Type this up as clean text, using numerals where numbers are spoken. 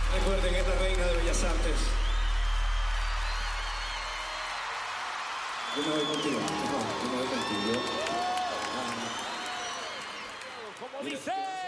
Recuerden, es la reina de Bellas Artes. Yo me voy contigo. No, yo me voy contigo. Como dice...